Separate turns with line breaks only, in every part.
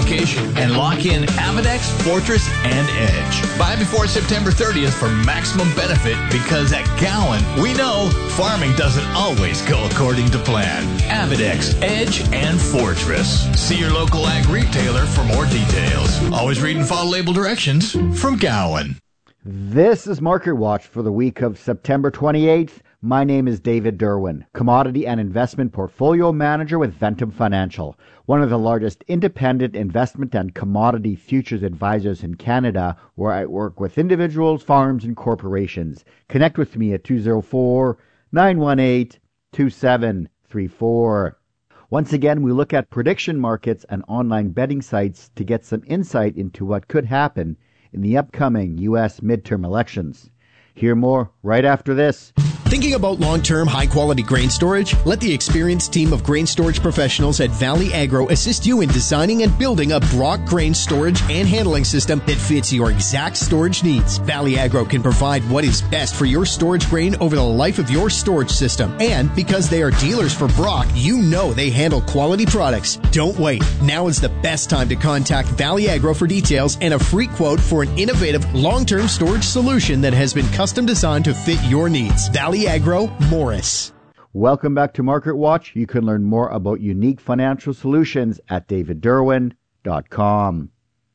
application and lock in Avidex, Fortress, and Edge. Buy before September 30th for maximum benefit because at Gowan, we know farming doesn't always go according to plan. Avidex, Edge, and Fortress. See your local ag retailer for more details. Always read and follow label directions from Gowan.
This is Market Watch for the week of September 28th. My name is David Derwin, Commodity and Investment Portfolio Manager with Ventum Financial, one of the largest independent investment and commodity futures advisors in Canada, where I work with individuals, farms, and corporations. Connect with me at 204-918-2734. Once again, we look at prediction markets and online betting sites to get some insight into what could happen in the upcoming U.S. midterm elections. Hear more right after this.
Thinking about long-term, high-quality grain storage? Let the experienced team of grain storage professionals at Valley Agro assist you in designing and building a Brock grain storage and handling system that fits your exact storage needs. Valley Agro can provide what is best for your storage grain over the life of your storage system. And because they are dealers for Brock, you know they handle quality products. Don't wait. Now is the best time to contact Valley Agro for details and a free quote for an innovative long-term storage solution that has been custom designed to fit your needs. Valley Agro, Morris.
Welcome back to Market Watch. You can learn more about unique financial solutions at davidderwin.com.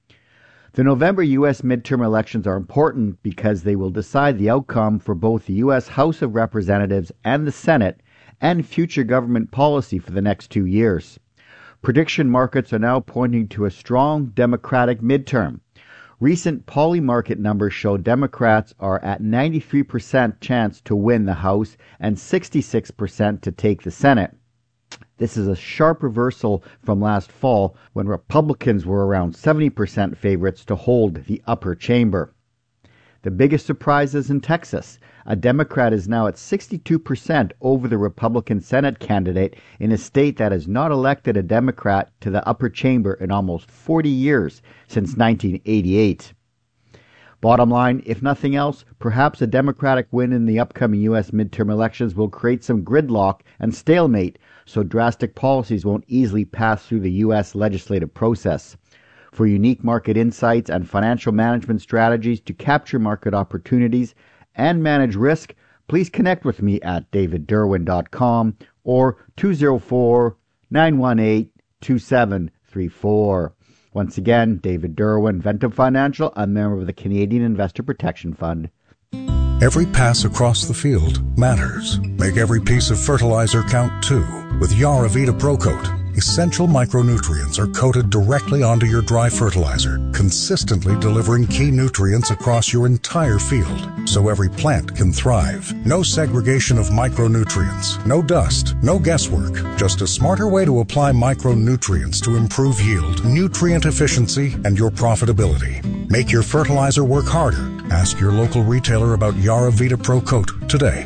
The November U.S. midterm elections are important because they will decide the outcome for both the U.S. House of Representatives and the Senate and future government policy for the next 2 years. Prediction markets are now pointing to a strong Democratic midterm. Recent Polymarket numbers show Democrats are at 93% chance to win the House and 66% to take the Senate. This is a sharp reversal from last fall when Republicans were around 70% favorites to hold the upper chamber. The biggest surprise is in Texas. A Democrat is now at 62% over the Republican Senate candidate in a state that has not elected a Democrat to the upper chamber in almost 40 years, since 1988. Bottom line, if nothing else, perhaps a Democratic win in the upcoming U.S. midterm elections will create some gridlock and stalemate, so drastic policies won't easily pass through the U.S. legislative process. For unique market insights and financial management strategies to capture market opportunities and manage risk, please connect with me at davidderwin.com or 204-918-2734. Once again, David Derwin, Ventum Financial, a member of the Canadian Investor Protection Fund.
Every pass across the field matters. Make every piece of fertilizer count too. With Yaravita Pro Coat, essential micronutrients are coated directly onto your dry fertilizer, consistently delivering key nutrients across your entire field, so every plant can thrive. No segregation of micronutrients, no dust, no guesswork, just a smarter way to apply micronutrients to improve yield, nutrient efficiency, and your profitability. Make your fertilizer work harder. Ask your local retailer about Yaravita Pro Coat today.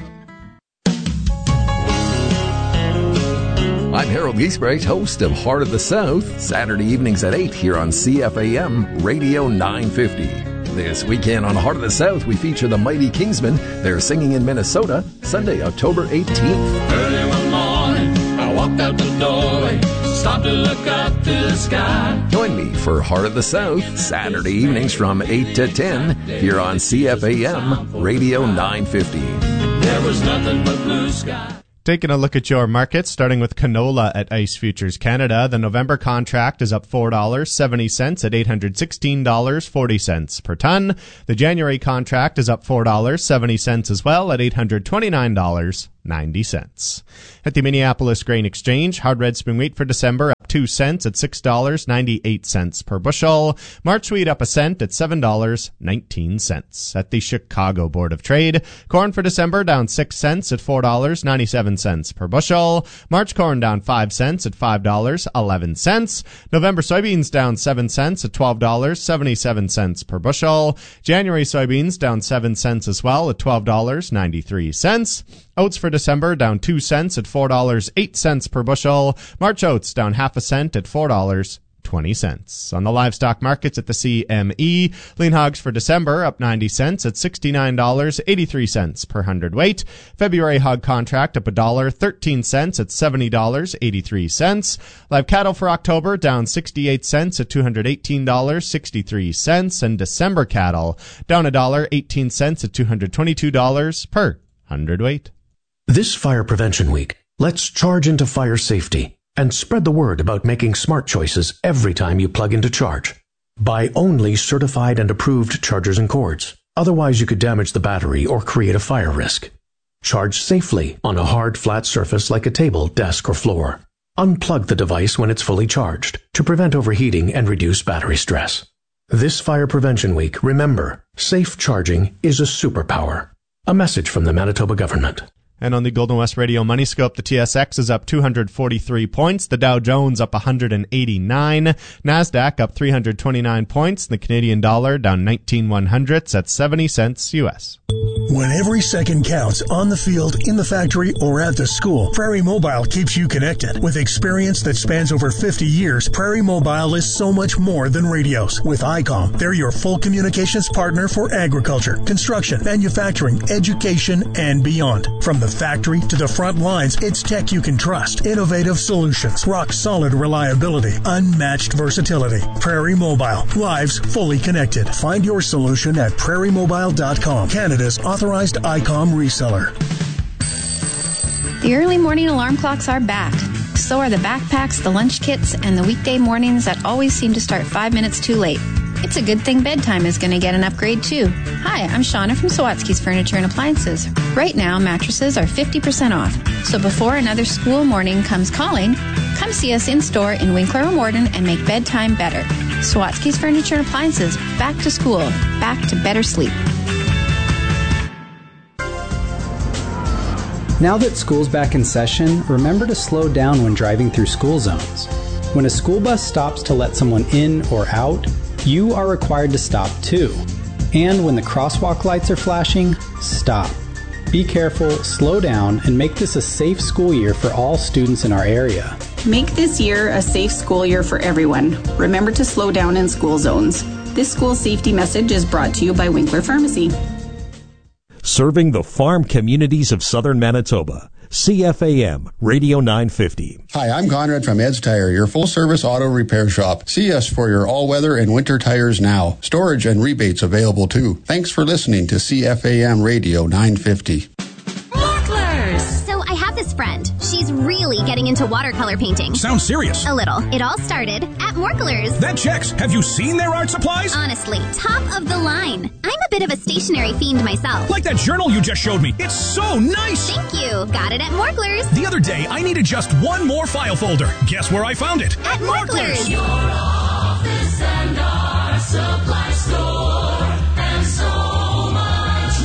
I'm Harold Giesbrecht, host of Heart of the South, Saturday evenings at 8 here on CFAM Radio 950. This weekend on Heart of the South, we feature the Mighty Kingsmen. They're singing in Minnesota, Sunday, October 18th.
Early one morning, I walked out the doorway, stopped to look up to the sky.
Join me for Heart of the South, Saturday evenings from 8 to 10 here on CFAM Radio 950.
There was nothing but blue sky.
Taking a look at your markets, starting with canola at ICE Futures Canada. The November contract is up $4.70 at $816.40 per ton. The January contract is up $4.70 as well at $829.90. At the Minneapolis Grain Exchange, hard red spring wheat for December up 2 cents at $6.98 per bushel. March wheat up a cent at $7.19. At the Chicago Board of Trade, corn for December down 6 cents at $4.97 per bushel. March corn down 5 cents at $5.11. November soybeans down 7 cents at $12.77 per bushel. January soybeans down 7 cents as well at $12.93. Oats for December down 2 cents at $4.08 per bushel. March oats down half a cent at $4.12. 20 cents. On the livestock markets at the CME, lean hogs for December up 90 cents at $69.83 per hundredweight. February hog contract up $1.13 at $70.83. Live cattle for October down 68 cents at $218.63, and December cattle down $1.18 at $222 per hundredweight.
This Fire Prevention Week, let's charge into fire safety and spread the word about making smart choices every time you plug into charge. Buy only certified and approved chargers and cords. Otherwise, you could damage the battery or create a fire risk. Charge safely on a hard, flat surface like a table, desk, or floor. Unplug the device when it's fully charged to prevent overheating and reduce battery stress. This Fire Prevention Week, remember, safe charging is a superpower. A message from the Manitoba government.
And on the Golden West Radio Money Scope, the TSX is up 243 points, the Dow Jones up 189, NASDAQ up 329 points, the Canadian dollar down 19/100ths at 70 cents US.
When every second counts on the field, in the factory, or at the school, Prairie Mobile keeps you connected. With experience that spans over 50 years, Prairie Mobile is so much more than radios. With ICOM, they're your full communications partner for agriculture, construction, manufacturing, education, and beyond. From the factory to the front lines, it's tech you can trust. Innovative solutions, rock-solid reliability, unmatched versatility. Prairie Mobile, lives fully connected. Find your solution at prairiemobile.com, Canada's authorized ICOM reseller.
The early morning alarm clocks are back. So are the backpacks, the lunch kits, and the weekday mornings that always seem to start 5 minutes too late. It's a good thing bedtime is going to get an upgrade, too. Hi, I'm Shauna from Sawatsky's Furniture and Appliances. Right now, mattresses are 50% off. So before another school morning comes calling, come see us in-store in Winkler or Morden and make bedtime better. Sawatsky's Furniture and Appliances. Back to school. Back to better sleep.
Now that school's back in session, remember to slow down when driving through school zones. When a school bus stops to let someone in or out, you are required to stop too. And when the crosswalk lights are flashing, stop. Be careful, slow down, and make this a safe school year for all students in our area.
Make this year a safe school year for everyone. Remember to slow down in school zones. This school safety message is brought to you by Winkler Pharmacy.
Serving the farm communities of southern Manitoba. CFAM Radio 950.
Hi, I'm Conrad from Ed's Tire, your full-service auto repair shop. See us for your all-weather and winter tires now. Storage and rebates available too. Thanks for listening to CFAM Radio 950.
So I have this friend. She's really getting into watercolor painting.
Sounds serious.
A little. It all started at Morklers.
That checks. Have you seen their art supplies?
Honestly, top of the line. I'm a bit of a stationery fiend myself.
Like that journal you just showed me. It's so nice.
Thank you. Got it at Morklers.
The other day, I needed just one more file folder. Guess where I found it?
At Morklers.
Your office and our supply store and so much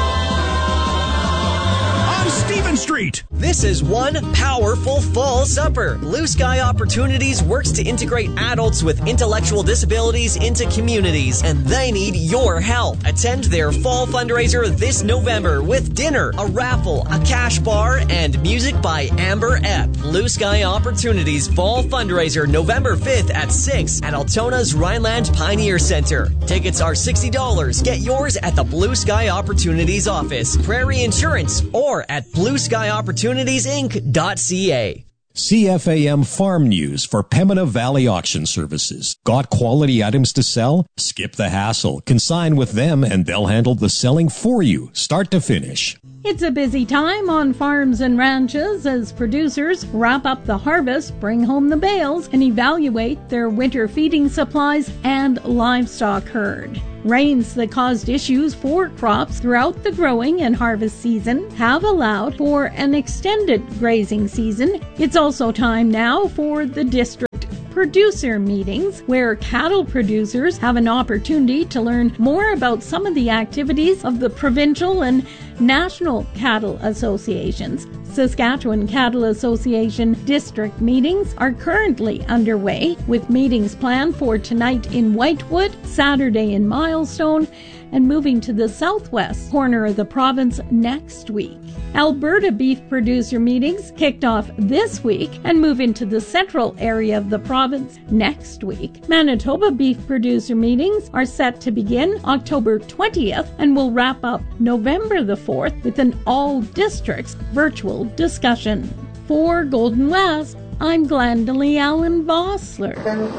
more.
On Stephen Street.
This is one powerful fall supper. Blue Sky Opportunities works to integrate adults with intellectual disabilities into communities, and they need your help. Attend their fall fundraiser this November with dinner, a raffle, a cash bar, and music by Amber Epp. Blue Sky Opportunities fall fundraiser November 5th at 6 at Altona's Rhineland Pioneer Center. Tickets are $60. Get yours at the Blue Sky Opportunities office, Prairie Insurance, or at blueskyorpportunitiesinc.ca.
CFAM Farm News for Pembina Valley Auction Services. Got quality items to sell? Skip the hassle. Consign with them and they'll handle the selling for you, start to finish.
It's a busy time on farms and ranches as producers wrap up the harvest, bring home the bales, and evaluate their winter feeding supplies and livestock herd. Rains that caused issues for crops throughout the growing and harvest season have allowed for an extended grazing season. It's also time now for the district producer meetings, where cattle producers have an opportunity to learn more about some of the activities of the provincial and national cattle associations. Saskatchewan Cattle Association district meetings are currently underway, with meetings planned for tonight in Whitewood, Saturday in Milestone, and moving to the southwest corner of the province next week. Alberta beef producer meetings kicked off this week and move into the central area of the province next week. Manitoba beef producer meetings are set to begin October 20th and will wrap up November the 4th with an all-districts virtual discussion. For Golden West, I'm Glendalee Allen Vossler.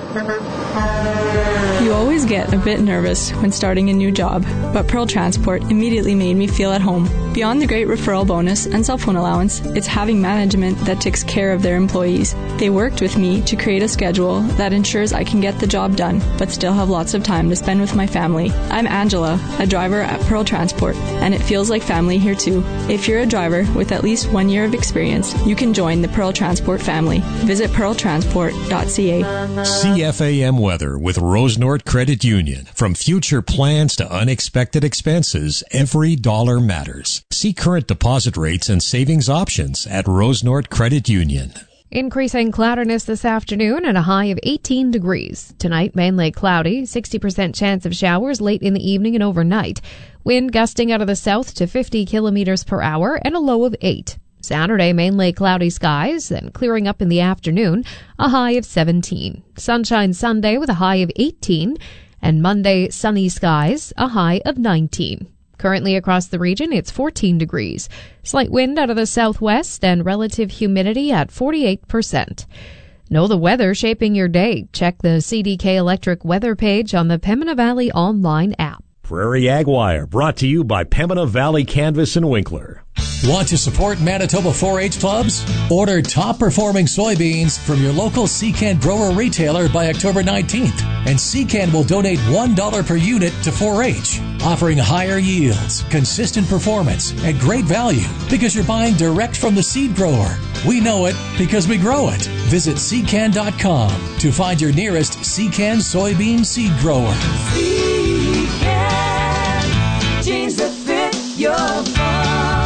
You always get a bit nervous when starting a new job, but Pearl Transport immediately made me feel at home. Beyond the great referral bonus and cell phone allowance, it's having management that takes care of their employees. They worked with me to create a schedule that ensures I can get the job done, but still have lots of time to spend with my family. I'm Angela, a driver at Pearl Transport, and it feels like family here too. If you're a driver with at least 1 year of experience, you can join the Pearl Transport family. Visit pearltransport.ca.
CFAM weather with Rosenort Credit Union. From future plans to unexpected expenses, every dollar matters. See current deposit rates and savings options at Rosenort Credit Union.
Increasing cloudiness this afternoon and a high of 18 degrees. Tonight, mainly cloudy, 60% chance of showers late in the evening and overnight. Wind gusting out of the south to 50 kilometers per hour and a low of 8. Saturday, mainly cloudy skies, then clearing up in the afternoon, a high of 17. Sunshine Sunday with a high of 18, and Monday, sunny skies, a high of 19. Currently across the region, it's 14 degrees. Slight wind out of the southwest and relative humidity at 48%. Know the weather shaping your day. Check the CDK Electric weather page on the Pembina Valley online app.
Prairie Ag Wire, brought to you by Pembina Valley Canvas and Winkler.
Want to support Manitoba 4-H clubs? Order top-performing soybeans from your local Secan grower retailer by October 19th, and Secan will donate $1 per unit to 4-H, offering higher yields, consistent performance, and great value because you're buying direct from the seed grower. We know it because we grow it. Visit Secan.com to find your nearest Secan soybean seed grower.
Secan, jeans that fit your farm.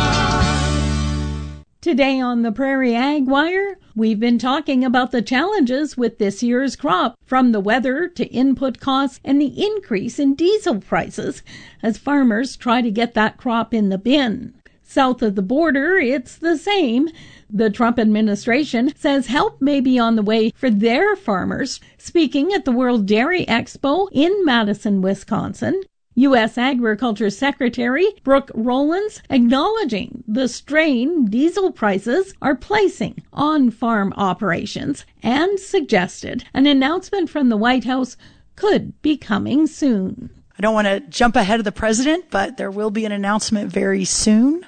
Today on the Prairie Ag Wire, we've been talking about the challenges with this year's crop, from the weather to input costs and the increase in diesel prices as farmers try to get that crop in the bin. South of the border, it's the same. The Trump administration says help may be on the way for their farmers. Speaking at the World Dairy Expo in Madison, Wisconsin, U.S. Agriculture Secretary Brooke Rollins acknowledging the strain diesel prices are placing on farm operations and suggested an announcement from the White House could be coming soon.
I don't want to jump ahead of the president, but there will be an announcement very soon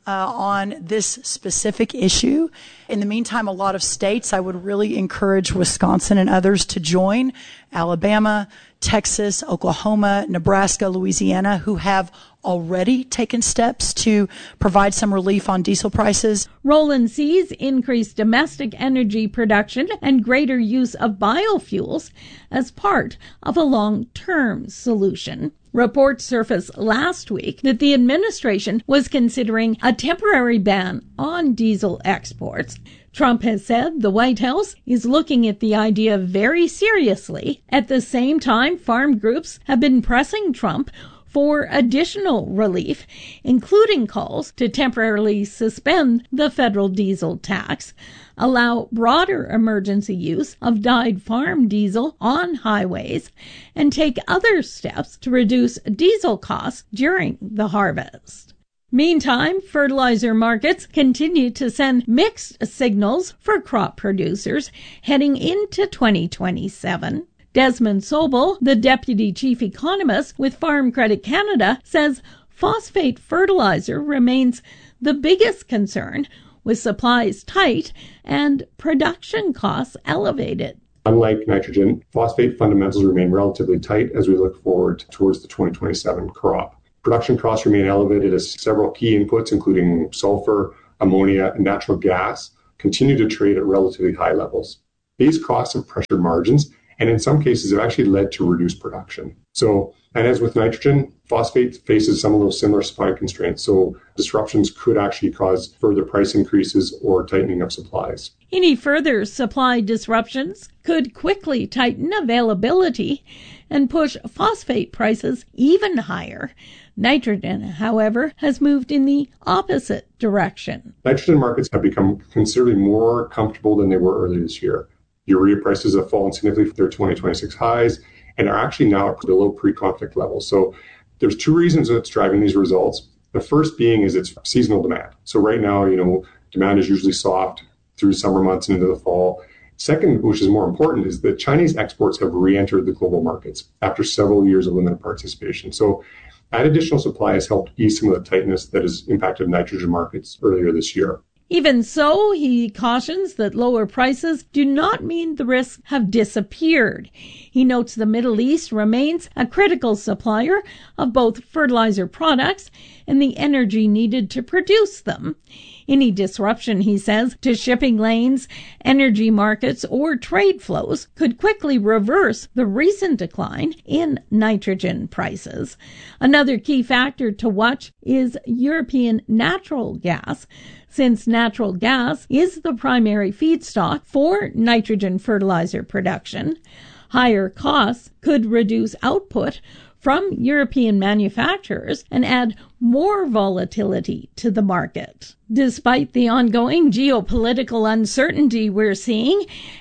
on this specific issue. In the meantime, a lot of states, I would really encourage Wisconsin and others to join. Alabama, Texas, Oklahoma, Nebraska, Louisiana, who have already taken steps to provide some relief on diesel prices.
Roland sees increased domestic energy production and greater use of biofuels as part of a long-term solution. Reports surfaced last week that the administration was considering a temporary ban on diesel exports. Trump has said the White House is looking at the idea very seriously. At the same time, farm groups have been pressing Trump for additional relief, including calls to temporarily suspend the federal diesel tax, allow broader emergency use of dyed farm diesel on highways, and take other steps to reduce diesel costs during the harvest. Meantime, fertilizer markets continue to send mixed signals for crop producers heading into 2027. Desmond Sobel, the deputy chief economist with Farm Credit Canada, says phosphate fertilizer remains the biggest concern, with supplies tight and production costs elevated.
Unlike nitrogen, phosphate fundamentals remain relatively tight as we look forward towards the 2027 crop. Production costs remain elevated as several key inputs, including sulfur, ammonia, and natural gas, continue to trade at relatively high levels. These costs have pressured margins And in some cases, it actually led to reduced production. So, and as with nitrogen, phosphate faces some of those similar supply constraints. So disruptions could actually cause further price increases or tightening of supplies.
Any further supply disruptions could quickly tighten availability and push phosphate prices even higher. Nitrogen, however, has moved in the opposite direction.
Nitrogen markets have become considerably more comfortable than they were earlier this year. Urea prices have fallen significantly from their 2026 highs and are actually now below pre-conflict levels. So there's two reasons that's driving these results. The first being is it's seasonal demand. So right now, demand is usually soft through summer months and into the fall. Second, which is more important, is that Chinese exports have re-entered the global markets after several years of limited participation. So that additional supply has helped ease some of the tightness that has impacted nitrogen markets earlier this year.
Even so, he cautions that lower prices do not mean the risks have disappeared. He notes the Middle East remains a critical supplier of both fertilizer products and the energy needed to produce them. Any disruption, he says, to shipping lanes, energy markets, or trade flows could quickly reverse the recent decline in nitrogen prices. Another key factor to watch is European natural gas, since natural gas is the primary feedstock for nitrogen fertilizer production. Higher costs could reduce output from European manufacturers and add more volatility to the market. Despite the ongoing geopolitical uncertainty we're seeing,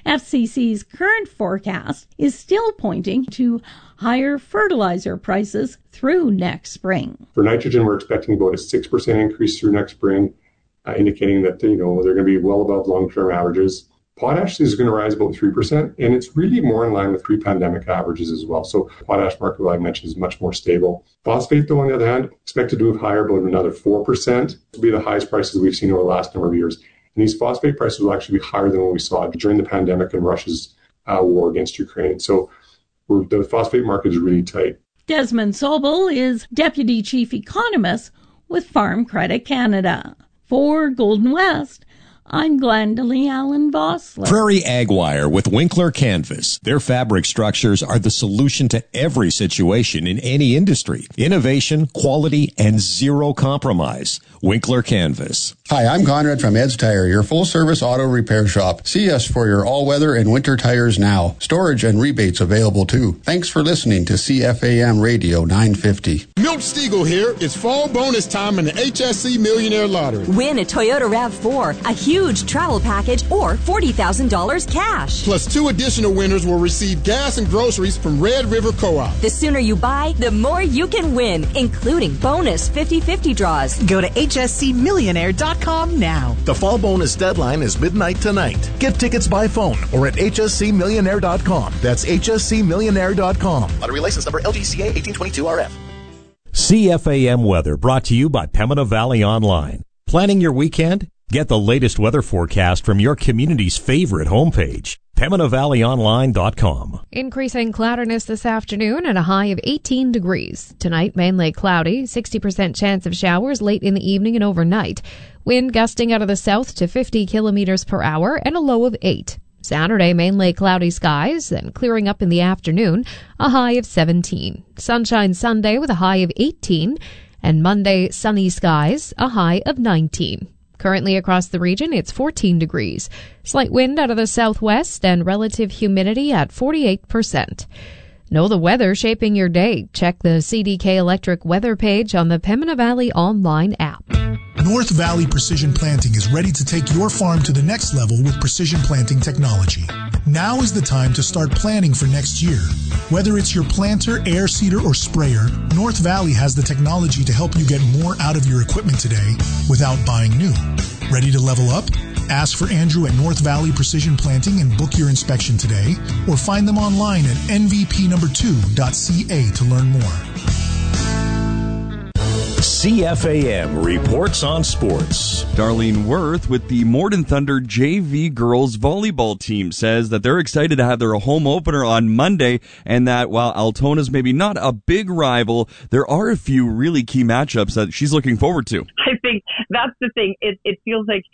FCC's current forecast is still pointing to higher fertilizer prices through next spring.
For nitrogen, we're expecting about a 6% increase through next spring, indicating that they're going to be well above long-term averages. Potash is going to rise about 3%, and it's really more in line with pre-pandemic averages as well. So potash market, like I mentioned, is much more stable. Phosphate, though, on the other hand, expected to move higher about another 4%. To be the highest prices we've seen over the last number of years. And these phosphate prices will actually be higher than what we saw during the pandemic and Russia's war against Ukraine. So the phosphate market is really tight.
Desmond Sobel is Deputy Chief Economist with Farm Credit Canada. For Golden West, I'm Glendalee Allen Vossler.
Prairie Ag Wire with Winkler Canvas. Their fabric structures are the solution to every situation in any industry. Innovation, quality, and zero compromise. Winkler Canvas.
Hi, I'm Conrad from Ed's Tire, your full-service auto repair shop. See us for your all-weather and winter tires now. Storage and rebates available too. Thanks for listening to CFAM Radio 950.
Milt Stiegel here. It's fall bonus time in the HSC Millionaire Lottery.
Win a Toyota RAV4, a huge travel package, or $40,000 cash.
Plus 2 additional winners will receive gas and groceries from Red River Co-op.
The sooner you buy, the more you can win, including bonus 50/50 draws.
Go to hscmillionaire.com now.
The fall bonus deadline is midnight tonight. Get tickets by phone or at hscmillionaire.com. That's hscmillionaire.com. Lottery license number LGCA 1822RF.
CFAM weather brought to you by Pembina Valley Online. Planning your weekend? Get the latest weather forecast from your community's favorite homepage, PembinaValleyOnline.com.
Increasing cloudiness this afternoon at a high of 18 degrees. Tonight, mainly cloudy, 60% chance of showers late in the evening and overnight. Wind gusting out of the south to 50 kilometers per hour and a low of 8. Saturday, mainly cloudy skies, then clearing up in the afternoon, a high of 17. Sunshine Sunday with a high of 18. And Monday, sunny skies, a high of 19. Currently across the region, it's 14 degrees. Slight wind out of the southwest and relative humidity at 48%. Know the weather shaping your day. Check the CDK Electric weather page on the Pembina Valley Online app.
North Valley Precision Planting is ready to take your farm to the next level with precision planting technology. Now is the time to start planning for next year. Whether it's your planter, air seeder, or sprayer, North Valley has the technology to help you get more out of your equipment today without buying new. Ready to level up? Ask for Andrew at North Valley Precision Planting and book your inspection today, or find them online at nvp2.ca to learn more.
CFAM reports on sports.
Darlene Worth with the Morden Thunder JV girls volleyball team says that they're excited to have their home opener on Monday, and that while Altona's maybe not a big rival, there are a few really key matchups that she's looking forward to.
I think that's the thing. It feels like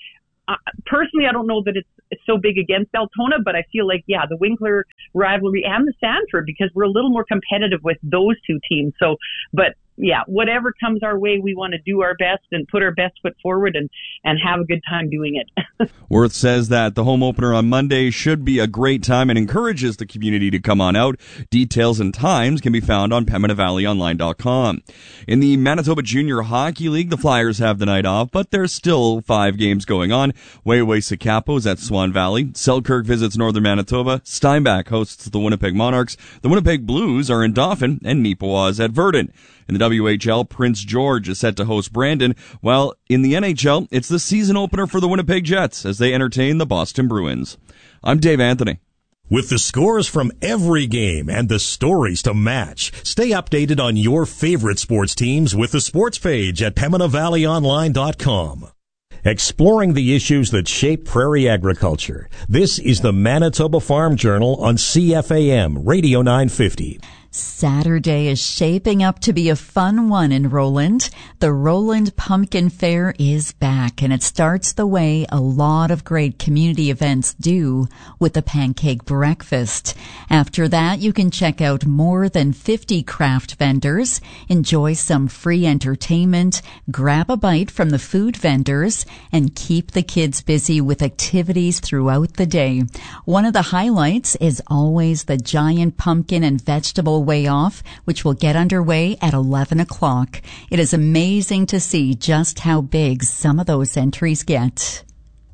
personally, I don't know that it's so big against Altona, but I feel like, the Winkler rivalry and the Sanford, because we're a little more competitive with those two teams. So, but whatever comes our way, we want to do our best and put our best foot forward and have a good time doing it.
Worth says that the home opener on Monday should be a great time and encourages the community to come on out. Details and times can be found on PembinaValleyOnline.com. In the Manitoba Junior Hockey League, the Flyers have the night off, but there's still 5 games going on. Wayway-Sakapo is at Swan Valley. Selkirk visits Northern Manitoba. Steinbach hosts the Winnipeg Monarchs. The Winnipeg Blues are in Dauphin, and Neepawa is at Verdun. In the WHL, Prince George is set to host Brandon, while in the NHL, it's the season opener for the Winnipeg Jets as they entertain the Boston Bruins. I'm Dave Anthony.
With the scores from every game and the stories to match, stay updated on your favorite sports teams with the sports page at PembinaValleyOnline.com. Exploring the issues that shape prairie agriculture. This is the Manitoba Farm Journal on CFAM Radio 950.
Saturday is shaping up to be a fun one in Roland. The Roland Pumpkin Fair is back, and it starts the way a lot of great community events do, with the pancake breakfast. After that, you can check out more than 50 craft vendors, enjoy some free entertainment, grab a bite from the food vendors, and keep the kids busy with activities throughout the day. One of the highlights is always the giant pumpkin and vegetable Way Off, which will get underway at 11 o'clock. It is amazing to see just how big some of those entries get.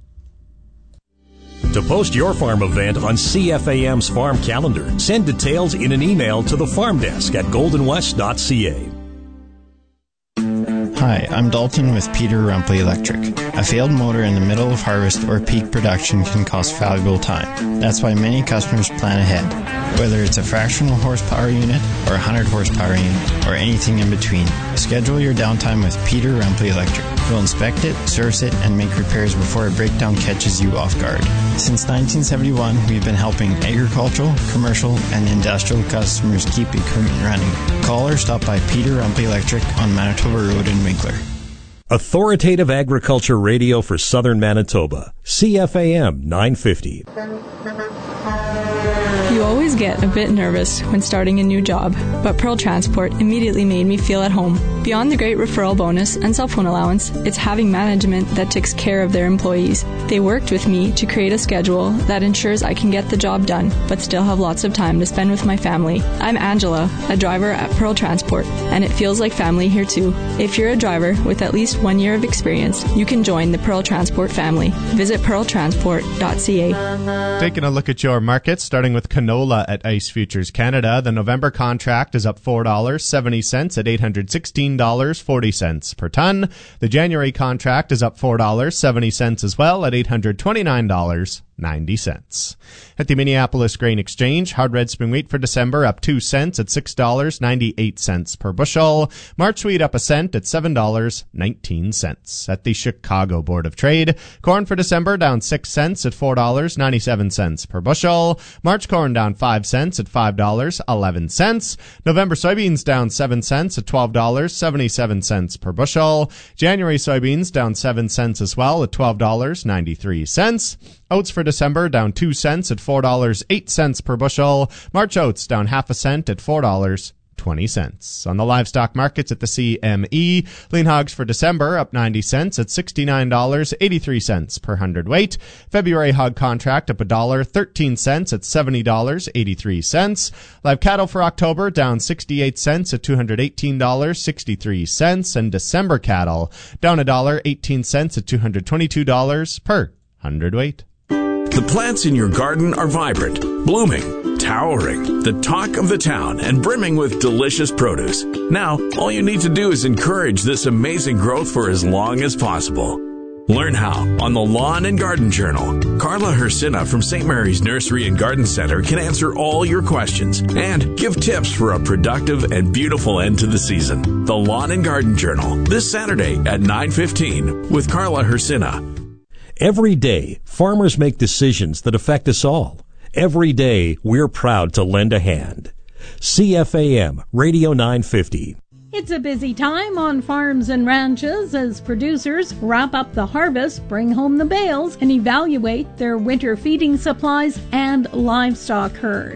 To post your farm event on CFAM's farm calendar, send details in an email to the farm desk at goldenwest.ca.
Hi, I'm Dalton with Peter Rumpley Electric. A failed motor in the middle of harvest or peak production can cost valuable time. That's why many customers plan ahead. Whether it's a fractional horsepower unit or a 100 horsepower unit or anything in between, schedule your downtime with Peter Rumpley Electric. We'll inspect it, service it, and make repairs before a breakdown catches you off guard. Since 1971, we've been helping agricultural, commercial, and industrial customers keep equipment running. Call or stop by Peter Rumpley Electric on Manitoba Road in Winkler.
Authoritative Agriculture Radio for Southern Manitoba. CFAM 950.
You always get a bit nervous when starting a new job, but Pearl Transport immediately made me feel at home. Beyond the great referral bonus and cell phone allowance, it's having management that takes care of their employees. They worked with me to create a schedule that ensures I can get the job done, but still have lots of time to spend with my family. I'm Angela, a driver at Pearl Transport, and it feels like family here too. If you're a driver with at least 1 year of experience, you can join the Pearl Transport family. Visit pearltransport.ca.
Taking a look at your markets, starting with canola at Ice Futures Canada. The November contract is up $4.70 at $816.40 per ton. The January contract is up $4.70 as well at $829.90. At the Minneapolis Grain Exchange, hard red spring wheat for December up 2 cents at $6.98 per bushel. March wheat up a cent at $7.19. At the Chicago Board of Trade, corn for December down 6 cents at $4.97 per bushel. March corn down 5 cents at $5.11. November soybeans down 7 cents at $12.77 per bushel. January soybeans down 7 cents as well at $12.93. Oats for December down 2 cents at $4.08 per bushel. March oats down half a cent at $4.20. On the livestock markets at the CME, lean hogs for December up 90 cents at $69.83 per hundredweight. February hog contract up $1.13 at $70.83. Live cattle for October down 68 cents at $218.63, and December cattle down $1.18 at $222 per hundredweight.
The plants in your garden are vibrant, blooming, towering, the talk of the town, and brimming with delicious produce. Now, all you need to do is encourage this amazing growth for as long as possible. Learn how on the Lawn and Garden Journal. Carla Hersina from St. Mary's Nursery and Garden Center can answer all your questions and give tips for a productive and beautiful end to the season. The Lawn and Garden Journal, this Saturday at 9:15 with Carla Hersina.
Every day, farmers make decisions that affect us all. Every day, we're proud to lend a hand. CFAM Radio 950.
It's a busy time on farms and ranches as producers wrap up the harvest, bring home the bales, and evaluate their winter feeding supplies and livestock herd.